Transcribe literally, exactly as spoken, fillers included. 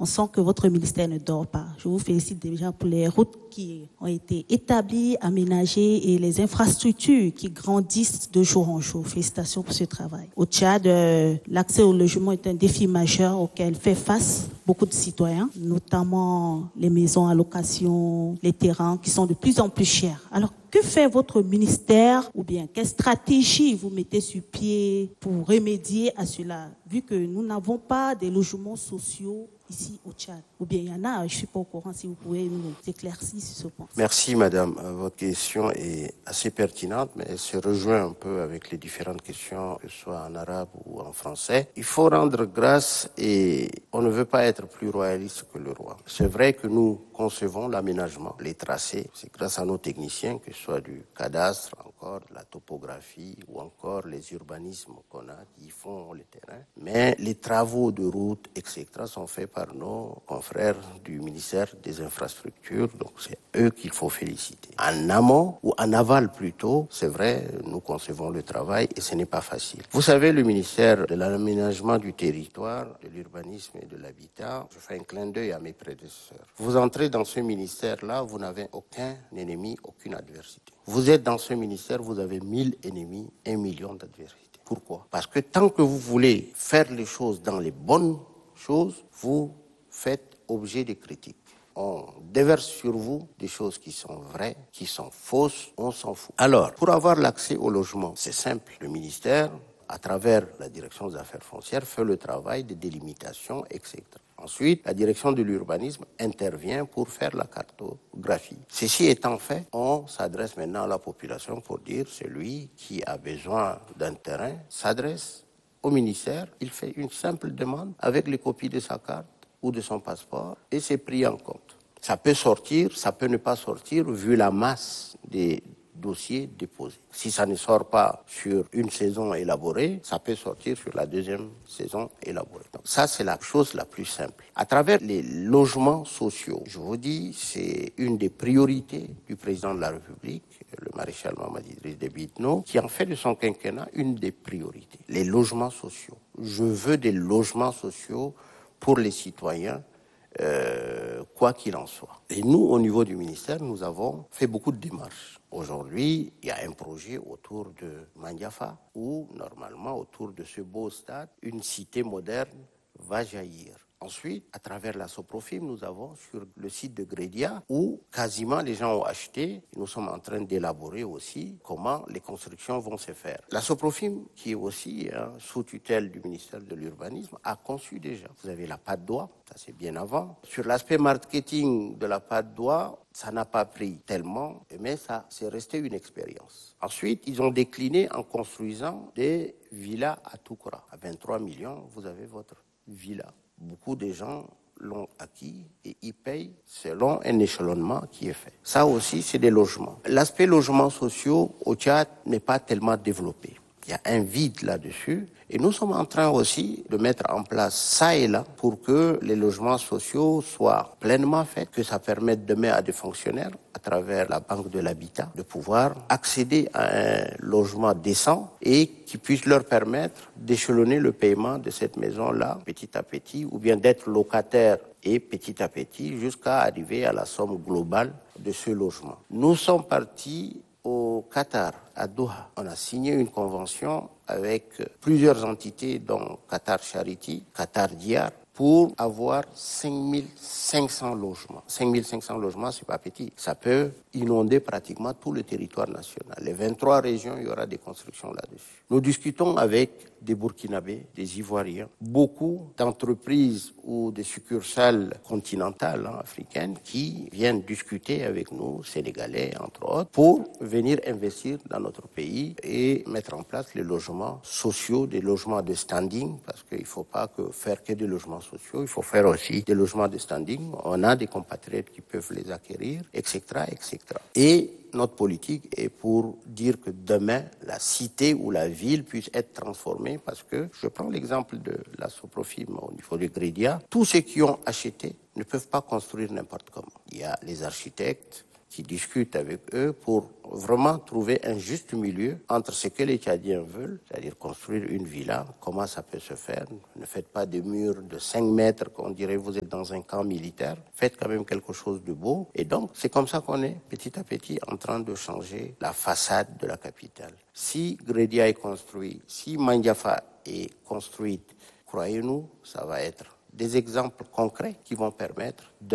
On sent que votre ministère ne dort pas. Je vous félicite déjà pour les routes qui ont été établies, aménagées et les infrastructures qui grandissent de jour en jour. Félicitations pour ce travail. Au Tchad, euh, l'accès au logement est un défi majeur auquel fait face beaucoup de citoyens, notamment les maisons à location, les terrains qui sont de plus en plus chers. Alors, que fait votre ministère ou bien quelle stratégie vous mettez sur pied pour remédier à cela, vu que nous n'avons pas des logements sociaux ici au Tchad? Ou bien il y en a, je ne suis pas au courant, si vous pouvez nous éclaircir sur ce point. Merci madame, votre question est assez pertinente, mais elle se rejoint un peu avec les différentes questions, que ce soit en arabe ou en français. Il faut rendre grâce et on ne veut pas être plus royaliste que le roi. C'est vrai que nous concevons l'aménagement, les tracés, c'est grâce à nos techniciens, que ce soit du cadastre, encore de la topographie ou encore les urbanismes qu'on a qui font les terrains. Mais les travaux de route, et cetera sont faits par nos confrères du ministère des Infrastructures, donc c'est eux qu'il faut féliciter. En amont ou en aval plutôt, c'est vrai, nous concevons le travail et ce n'est pas facile. Vous savez, le ministère de l'aménagement du territoire, de l'urbanisme et de l'habitat, je fais un clin d'œil à mes prédécesseurs. Vous entrez dans ce ministère-là, vous n'avez aucun ennemi, aucune adversité. Vous êtes dans ce ministère, vous avez mille ennemis, un million d'adversités. Pourquoi? Parce que tant que vous voulez faire les choses dans les bonnes choses, vous faites objet de critiques. On déverse sur vous des choses qui sont vraies, qui sont fausses, on s'en fout. Alors, pour avoir l'accès au logement, c'est simple. Le ministère, à travers la direction des affaires foncières, fait le travail de délimitation, et cetera. Ensuite, la direction de l'urbanisme intervient pour faire la cartographie. Ceci étant fait, on s'adresse maintenant à la population pour dire celui qui a besoin d'un terrain s'adresse au ministère, il fait une simple demande avec les copies de sa carte ou de son passeport et c'est pris en compte. Ça peut sortir, ça peut ne pas sortir vu la masse des dossiers déposés. Si ça ne sort pas sur une saison élaborée, ça peut sortir sur la deuxième saison élaborée. Donc ça, c'est la chose la plus simple. À travers les logements sociaux, je vous dis, c'est une des priorités du président de la République, le maréchal Mamadou Idriss Déby Itno, qui en fait de son quinquennat une des priorités. Les logements sociaux. Je veux des logements sociaux pour les citoyens, euh, quoi qu'il en soit. Et nous, au niveau du ministère, nous avons fait beaucoup de démarches. Aujourd'hui, il y a un projet autour de Mandiafa, où, normalement, autour de ce beau stade, une cité moderne va jaillir. Ensuite, à travers la Soprofim, nous avons sur le site de Grédia, où quasiment les gens ont acheté, nous sommes en train d'élaborer aussi comment les constructions vont se faire. La Soprofim, qui est aussi hein, sous tutelle du ministère de l'Urbanisme, a conçu déjà. Vous avez la patte d'oie, ça c'est bien avant. Sur l'aspect marketing de la patte d'oie, ça n'a pas pris tellement, mais ça c'est resté une expérience. Ensuite, ils ont décliné en construisant des villas à Toukra. À vingt-trois millions, vous avez votre villa. Beaucoup de gens l'ont acquis et y payent selon un échelonnement qui est fait. Ça aussi, c'est des logements. L'aspect logements sociaux au Tchad n'est pas tellement développé. Il y a un vide là-dessus. Et nous sommes en train aussi de mettre en place ça et là pour que les logements sociaux soient pleinement faits, que ça permette demain à des fonctionnaires, à travers la Banque de l'Habitat, de pouvoir accéder à un logement décent et qui puisse leur permettre d'échelonner le paiement de cette maison-là petit à petit ou bien d'être locataire et petit à petit jusqu'à arriver à la somme globale de ce logement. Nous sommes partis au Qatar, à Doha. On a signé une convention avec plusieurs entités, dont Qatar Charity, Qatar Diar, pour avoir cinq mille cinq cents logements. cinq mille cinq cents logements, c'est pas petit. Ça peut inonder pratiquement tout le territoire national. Les vingt-trois régions, il y aura des constructions là-dessus. Nous discutons avec des Burkinabés, des Ivoiriens, beaucoup d'entreprises ou des succursales continentales hein, africaines qui viennent discuter avec nous, Sénégalais entre autres, pour venir investir dans notre pays et mettre en place les logements sociaux, des logements de standing, parce qu'il ne faut pas que faire que des logements sociaux, il faut faire aussi des logements de standing. On a des compatriotes qui peuvent les acquérir, et cetera, et cetera. Et notre politique est pour dire que demain, la cité ou la ville puisse être transformée parce que, je prends l'exemple de la Soprofim au niveau de Grédia, tous ceux qui ont acheté ne peuvent pas construire n'importe comment. Il y a les architectes qui discute avec eux pour vraiment trouver un juste milieu entre ce que les Tchadiens veulent, c'est-à-dire construire une villa. Comment ça peut se faire? Ne faites pas des murs de cinq mètres, qu'on dirait vous êtes dans un camp militaire. Faites quand même quelque chose de beau. Et donc, c'est comme ça qu'on est petit à petit en train de changer la façade de la capitale. Si Grédia est construit, si Mandiafa est construite, croyez-nous, ça va être des exemples concrets qui vont permettre de